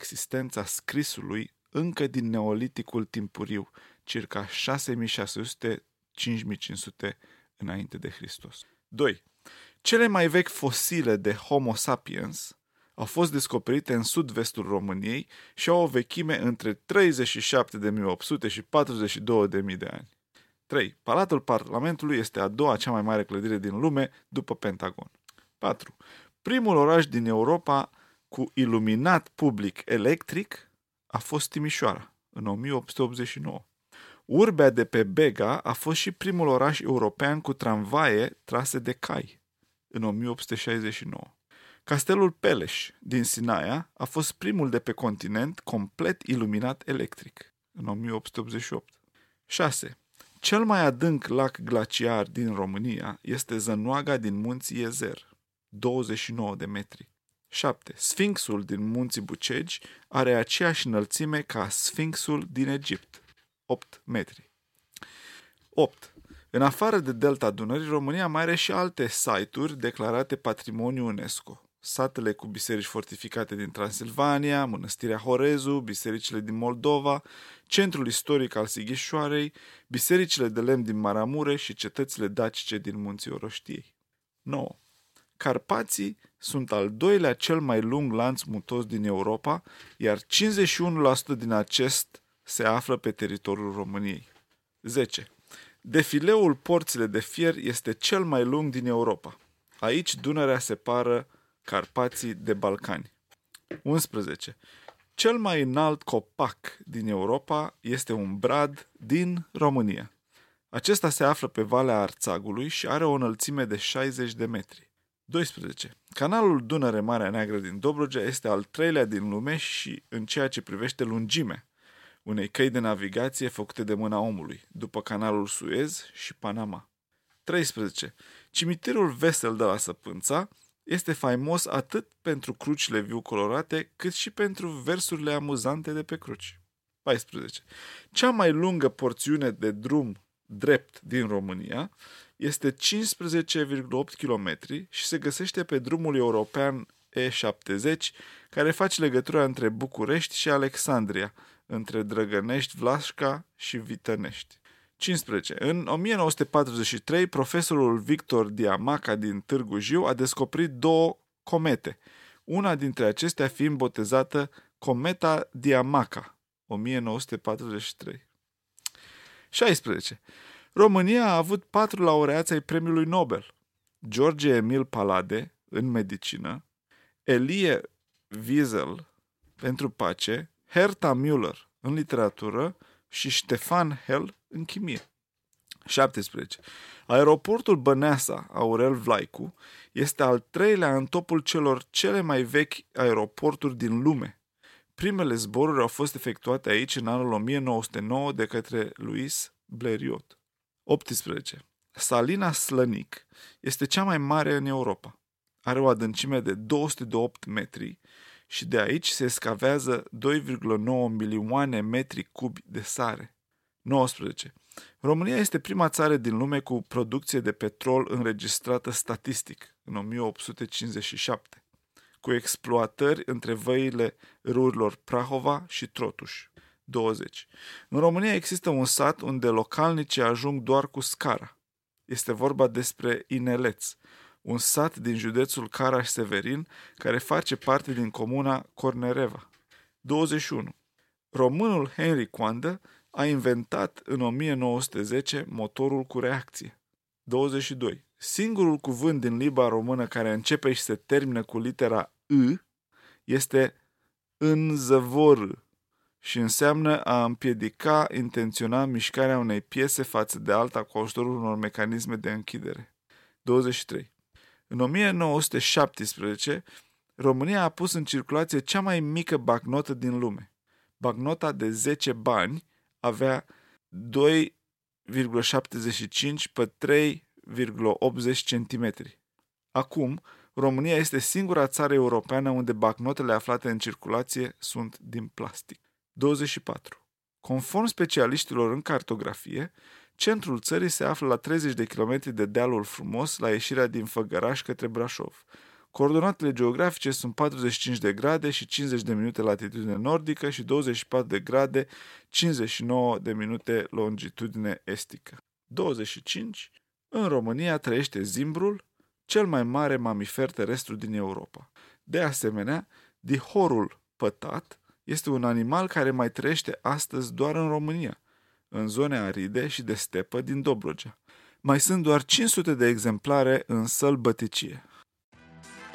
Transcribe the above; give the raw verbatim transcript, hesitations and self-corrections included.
existența scrisului încă din Neoliticul timpuriu, circa șase mii șase sute - cinci mii cinci sute înainte de Hristos. doi. Cele mai vechi fosile de Homo sapiens au fost descoperite în sud-vestul României și au o vechime între treizeci și șapte de mii opt sute și patruzeci și două de mii de ani. trei. Palatul Parlamentului este a doua cea mai mare clădire din lume după Pentagon. patru. Primul oraș din Europa cu iluminat public electric a fost Timișoara, în o mie opt sute optzeci și nouă. Urbea de pe Bega a fost și primul oraș european cu tramvaie trase de cai, în o mie opt sute șaizeci și nouă. Castelul Peleș din Sinaia a fost primul de pe continent complet iluminat electric, în o mie opt sute optzeci și opt. șase. Cel mai adânc lac glaciar din România este Zănoaga din munții Iezer, douăzeci și nouă de metri. șapte. Sfinxul din munții Bucegi are aceeași înălțime ca Sfinxul din Egipt, opt metri. opt. În afară de delta Dunării, România mai are și alte site-uri declarate patrimoniu UNESCO. Satele cu biserici fortificate din Transilvania, Mănăstirea Horezu, bisericile din Moldova, centrul istoric al Sighișoarei, bisericile de lemn din Maramureș și cetățile dacice din Munții Oroștiei. nouă. Carpații sunt al doilea cel mai lung lanț muntos din Europa, iar cincizeci și unu la sută din acest se află pe teritoriul României. zece. Defileul Porțile de Fier este cel mai lung din Europa. Aici Dunărea separă Carpații de Balcani. unsprezece. Cel mai înalt copac din Europa este un brad din România. Acesta se află pe Valea Arțagului și are o înălțime de șaizeci de metri. doisprezece. Canalul Dunăre-Marea Neagră din Dobrogea este al treilea din lume și în ceea ce privește lungimea unei căi de navigație făcute de mâna omului, după canalul Suez și Panama. treisprezece. Cimitirul Vesel de la Săpânța este faimos atât pentru crucile viu colorate, cât și pentru versurile amuzante de pe cruci. paisprezece. Cea mai lungă porțiune de drum drept din România este cincisprezece virgulă opt kilometri și se găsește pe drumul european E șaptezeci, care face legătura între București și Alexandria, între Drăgănești, Vlașca și Vitănești. cincisprezece. În o mie nouă sute patruzeci și trei, profesorul Victor Diamaca din Târgu Jiu a descoperit două comete, una dintre acestea fiind botezată Cometa Diamaca, o mie nouă sute patruzeci și trei. șaisprezece. România a avut patru laureați ai premiului Nobel: George Emil Palade, în medicină, Elie Wiesel, pentru pace, Herta Müller, în literatură, și Ștefan Hell, în chimie. șaptesprezece. Aeroportul Băneasa Aurel Vlaicu este al treilea în topul celor cele mai vechi aeroporturi din lume. Primele zboruri au fost efectuate aici în anul o mie nouă sute nouă de către Louis Blériot. optsprezece. Salina Slănic este cea mai mare în Europa. Are o adâncime de două sute opt metri și de aici se escavează doi virgulă nouă milioane metri cubi de sare. nouăsprezece. România este prima țară din lume cu producție de petrol înregistrată statistic, în o mie opt sute cincizeci și șapte, cu exploatări între văile râurilor Prahova și Trotuș. douăzeci. În România există un sat unde localnicii ajung doar cu scara. Este vorba despre Ineleț, un sat din județul Caraș-Severin, care face parte din comuna Cornereva. douăzeci și unu. Românul Henry Coandă a inventat în o mie nouă sute zece motorul cu reacție. douăzeci și doi. Singurul cuvânt din limba română care începe și se termină cu litera I este înzăvor și înseamnă a împiedica intenționat mișcarea unei piese față de alta cu ajutorul unor mecanisme de închidere. douăzeci și trei. În o mie nouă sute șaptesprezece, România a pus în circulație cea mai mică bancnotă din lume. Bancnota de zece bani avea doi virgulă șaptezeci și cinci pe trei virgulă optzeci centimetri. Acum, România este singura țară europeană unde bancnotele aflate în circulație sunt din plastic. douăzeci și patru. Conform specialiștilor în cartografie, centrul țării se află la treizeci de kilometri de dealul Frumos, la ieșirea din Făgăraș către Brașov. Coordonatele geografice sunt patruzeci și cinci de grade și cincizeci de minute latitudine nordică și douăzeci și patru de grade, cincizeci și nouă de minute longitudine estică. douăzeci și cinci. În România trăiește zimbrul, cel mai mare mamifer terestru din Europa. De asemenea, dihorul pătat este un animal care mai trăiește astăzi doar în România, în zone aride și de stepă din Dobrogea. Mai sunt doar cinci sute de exemplare în sălbăticie.